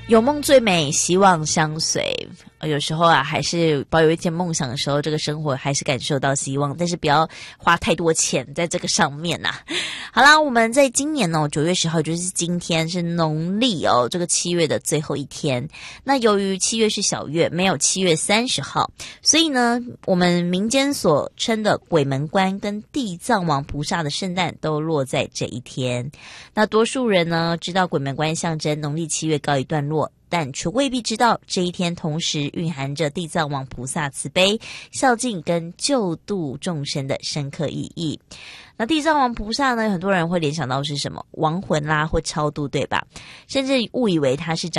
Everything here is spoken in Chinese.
有梦最美，希望相随。有时候啊，还是保有一些梦想的时候，这个生活还是感受到希望，但是不要花太多钱在这个上面呐。好啦，我们在今年9月10号，就是今天是农历这个7月的最后一天。那由于7月是小月，没有7月30号，所以呢，我们民间所称的鬼门关跟地藏王菩萨的圣诞都落在这一天。那多数人呢，知道鬼门关象征农历7月告一段落，但却未必知道这一天同时蕴含着地藏王菩萨慈悲、孝敬跟救度众生的深刻意义。那地藏王菩萨呢，很多人会联想到是什么亡魂啦或超度，对吧？甚至误以为他是